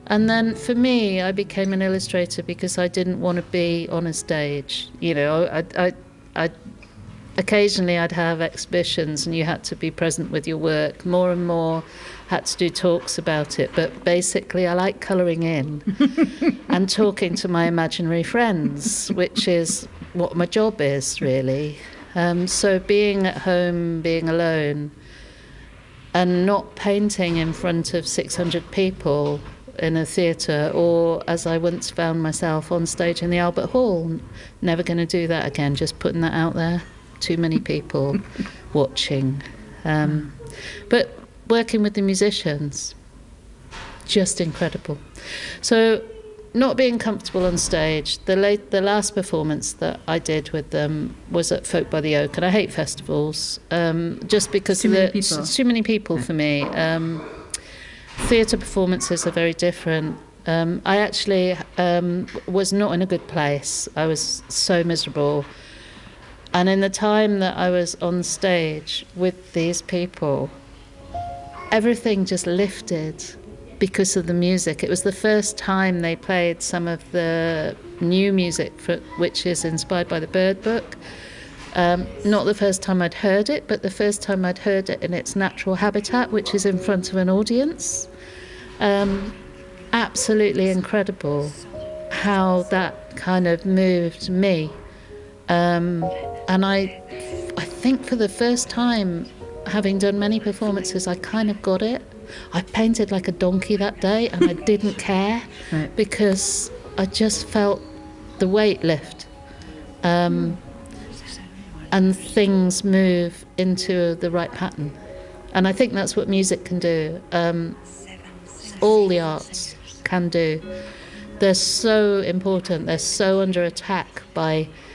And then for me, I became an illustrator because I didn't want to be on a stage. You know, I occasionally I'd have exhibitions and you had to be present with your work. More and more had to do talks about it. But basically I like colouring in and talking to my imaginary friends, which is what my job is, really. So being at home, being alone, and not painting in front of 600 people in a theatre, or as I once found myself on stage in the Albert Hall, never going to do that again, just putting that out there. Too many people watching. But working with the musicians, just incredible. So not being comfortable on stage, the last performance that I did with them was at Folk by the Oak, and I hate festivals, just because too many people for me. Theatre performances are very different. I actually was not in a good place. I was so miserable. And in the time that I was on stage with these people, everything just lifted because of the music. It was the first time they played some of the new music which is inspired by the Bird Book. Not the first time I'd heard it, but the first time I'd heard it in its natural habitat, which is in front of an audience. Absolutely incredible how that kind of moved me. And I think for the first time, having done many performances, I kind of got it. I painted like a donkey that day, and I didn't care because I just felt the weight lift, and things move into the right pattern. And I think that's what music can do. All the arts can do. They're so important. They're so under attack by